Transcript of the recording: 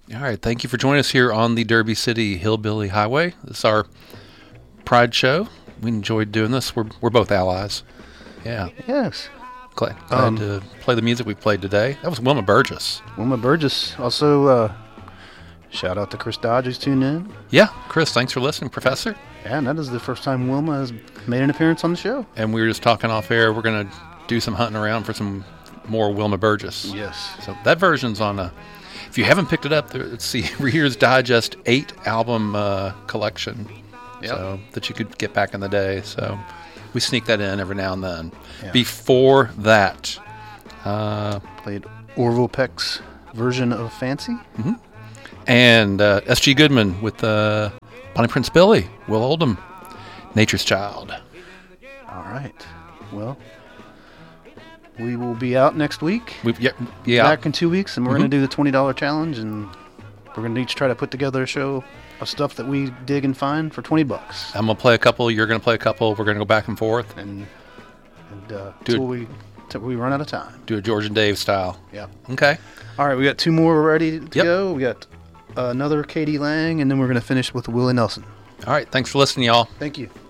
All right. Thank you for joining us here on the Derby City Hillbilly Highway. This is our Pride show. We enjoyed doing this. We're both allies. Yeah. Yes. Glad to play the music we played today. That was Wilma Burgess. Wilma Burgess. Also, shout out to Chris Dodge who's tuned in. Yeah. Chris, thanks for listening, Professor. Yeah, and that is the first time Wilma has made an appearance on the show. And we were just talking off air. We're going to do some hunting around for some more Wilma Burgess. Yes. So that version's on if you haven't picked it up, let's see, Reader's Digest 8-album collection. Yep. So that you could get back in the day. So we sneak that in every now and then. Yeah. Before that, played Orville Peck's version of Fancy. Mm-hmm. And S.G. Goodman with Bonnie Prince Billy, Will Oldham, Nature's Child. All right. Well, we will be out next week. Yeah. Back in 2 weeks, and we're going to do the $20 challenge, and we're going to each try to put together a show of stuff that we dig and find for $20. I'm going to play a couple. You're going to play a couple. We're going to go back and forth. And till we run out of time. Do a George and Dave style. Yeah. Okay. All right, we got 2 more ready to go. We got another Katie Lang, and then we're going to finish with Willie Nelson. All right. Thanks for listening, y'all. Thank you.